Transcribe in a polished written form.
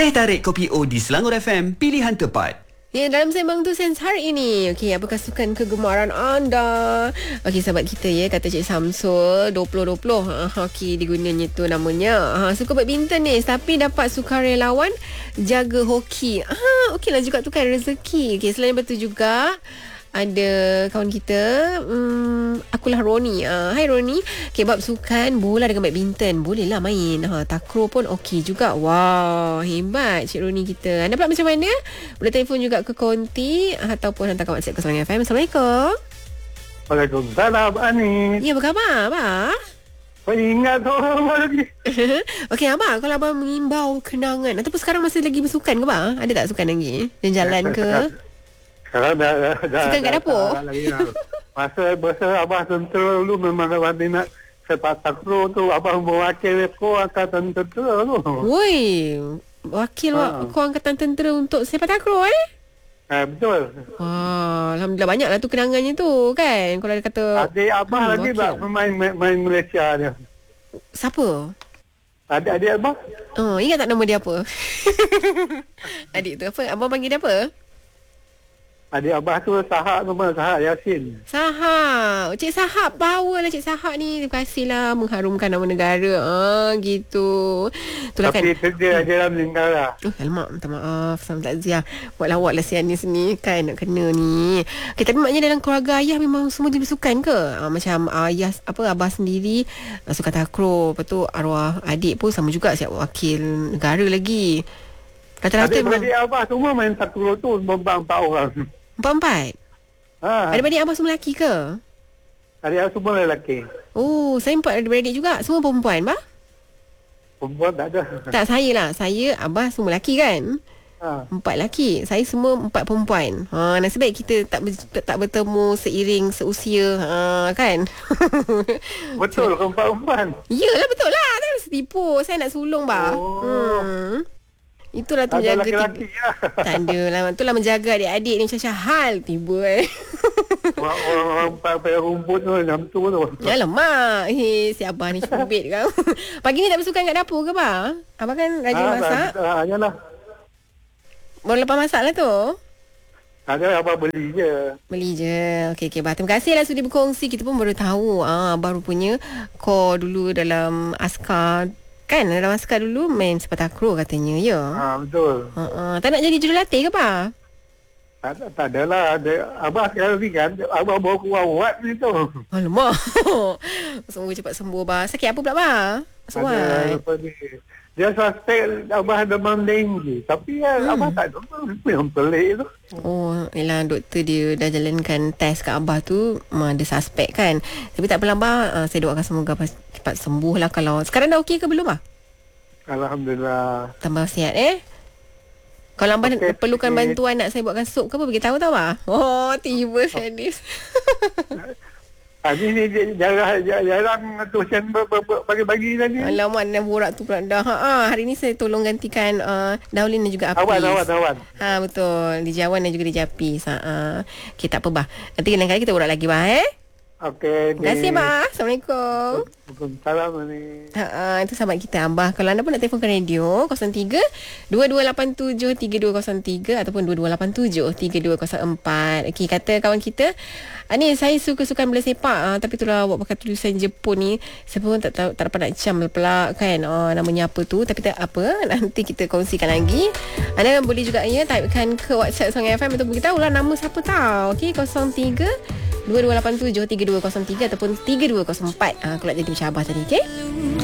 Teh tarik kopi O di Selangor FM, pilihan tepat. Ya, dalam sembang tu Sense hari ini. Okey, apakah sukan kegemaran anda? Okey, sahabat kita ya, kata Cik Samsul 2020 hoki digunanya tu namanya. Suka badminton ni tapi dapat sukarelawan jaga hoki. Okeylah juga tu kan rezeki. Okey, selain betul juga ada kawan kita, akulah Roni. Hai Roni. Okay, bab sukan bola dengan badminton, boleh lah main. Takraw pun okey juga. Wow, hebat Cik Roni kita. Anda pula macam mana? Boleh telefon juga ke konti ataupun hantarkan WhatsApp ke Selangor FM. Assalamualaikum. Waalaikumsalam, Ani. Ya, apa khabar Abah? Ingat orang lagi. Okey Abah, kalau Abah mengimbau kenangan ataupun sekarang masih lagi bersukan ke Abah? Ada tak sukan lagi? Jalan ke? Sekarang dah sukan kat dapur? Masa Abah tentera dulu memang Abang nak sepak takraw tu. Abang mewakil ko angkatan tentera tu. Woi, wakil ko angkatan tentera untuk sepak takraw Betul. Wah, Alhamdulillah banyaklah tu kenangannya tu kan. Kalau dia kata adik Abah lagi tak main Malaysia dia. Siapa? Adik Abah. Ingat tak nama dia apa? Adik tu apa? Abang panggil dia apa? Adik Abah tu Sahak nama Sahak Yasin. Sahak. Cik Sahak, power lah Cik Sahak ni. Terima kasih lah mengharumkan nama negara. Gitu. Itulah tapi kan. kerja dalam negara. Alamak, minta maaf. Selamat takziah. Buat lawak lah si Anis ni kan. Nak kena ni. Okay, tapi maknanya dalam keluarga ayah memang semua jenis sukan ke? Macam ayah, Abah sendiri suka takraw. Lepas tu arwah adik pun sama juga siap wakil negara lagi. Rata-rata memang adik Abah semua main takraw tu. 4 orang. 4? Adik-adik Abah semua lelaki ke? Adik Abah semua lelaki. Oh, saya 4 adik-adik juga. Semua perempuan, Bah? Perempuan tak ada. Tak, saya lah. Saya, Abah semua lelaki kan? 4 lelaki. Saya semua 4 perempuan. Nasib baik kita tak bertemu seiring seusia. Kan? Betul ke 4 perempuan? Yalah, betul lah. Saya harus tipu. Saya nak sulung, Bah. Itulah tu menjaga lelaki lah. Tak ada lah. Itulah menjaga adik-adik ni macam hal tiba Orang pakai rumput tu macam tu. Alamak, si Abah ni cubit kan. Pagi ni tak bersukan kat dapur ke Abah? Abah kan rajin masak. Yalah. Baru lepas masak lah tu. Ada Abah beli je. Beli je. Okey, Abah, terima kasih lah sudi berkongsi. Kita pun baru tahu Abah rupanya dulu dalam askar. Kan dalam askar dulu main sepak takraw katanya, ya? Betul. Tak nak jadi jurulatih ke Abah? Tak adalah. Abah sekarang ni kan, Abah bawa keluar wat ni tu. Alamak. Semoga cepat sembuh, Abah. Sakit apa pula, Abah? Ada dia suspek Abah demam denggi. Tapi Abah tak demam. Itu yang pelik tu. Yelah, doktor dia dah jalankan test kat Abah tu, dia suspek kan. Tapi tak apalah, Abah. Saya doakan semoga cepat sembuh lah. Kalau sekarang dah okey ke belum, Abah? Alhamdulillah. Tambah sihat Kalau Abah perlukan bantuan nak saya buatkan sup ke apa, beritahu tau, Abah. Tiba Sadis. Ni jarang tuition bagi-bagi tadi. Alamak, nak borak tu pula dah. Hari ni saya tolong gantikan Daulin dan juga Apis. Awan. Betul. Di Jawan dan juga di Japis. Okay, tak apa, Bah. Nanti lain kali kita borak lagi, Bah. Okey. Terima kasih, Bah. Assalamualaikum. Waalaikumsalam. Itu sahabat kita, Abah. Kalau anda pun nak telefonkan radio 03-2287-3203 ataupun 2287-3204. Okey, kata kawan kita, ni saya suka-suka bola sepak, tapi itulah awak pakai tulisan Jepun ni. Saya pun tak dapat nak cam pula kan namanya apa tu. Tapi tak apa, nanti kita kongsikan lagi. Anda boleh juga typekan ke WhatsApp Selangor FM untuk beritahu lah nama siapa tahu. Okey, 03-2287-3203 ataupun 3204. Kalau jadi macam Abah tadi, okey?